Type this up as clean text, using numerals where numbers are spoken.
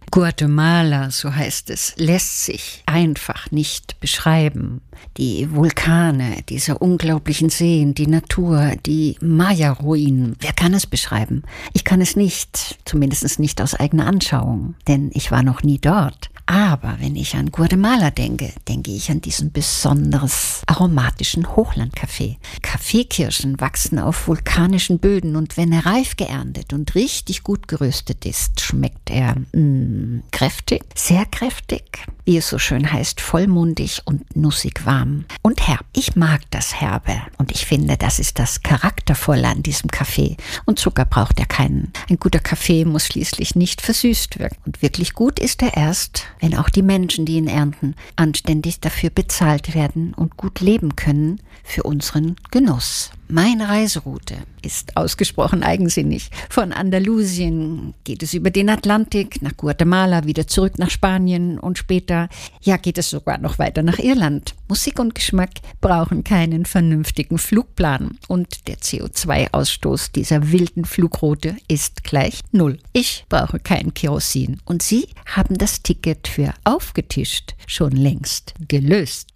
Guatemala, so heißt es, lässt sich einfach nicht beschreiben. Die Vulkane, diese unglaublichen Seen, die Natur, die Maya-Ruinen. Wer kann es beschreiben? Ich kann es nicht, zumindest nicht aus eigener Anschauung, denn ich war noch nie dort. Aber wenn ich an Guatemala denke, denke ich an diesen besonders aromatischen Hochlandkaffee. Kaffeekirschen wachsen auf vulkanischen Böden und wenn er reif geerntet und richtig gut geröstet ist, schmeckt er kräftig, sehr kräftig, wie es so schön heißt, vollmundig und nussig warm und herb. Ich mag das Herbe und ich finde, das ist das Charaktervolle an diesem Kaffee. Und Zucker braucht er keinen. Ein guter Kaffee muss schließlich nicht versüßt wirken. Und wirklich gut ist er erst, wenn auch die Menschen, die ihn ernten, anständig dafür bezahlt werden und gut leben können für unseren Genuss. Meine Reiseroute ist ausgesprochen eigensinnig. Von Andalusien geht es über den Atlantik nach Guatemala, wieder zurück nach Spanien und später, geht es sogar noch weiter nach Irland. Musik und Geschmack brauchen keinen vernünftigen Flugplan und der CO2-Ausstoß dieser wilden Flugroute ist gleich 0. Ich brauche kein Kerosin und Sie haben das Ticket für aufgetischt schon längst gelöst.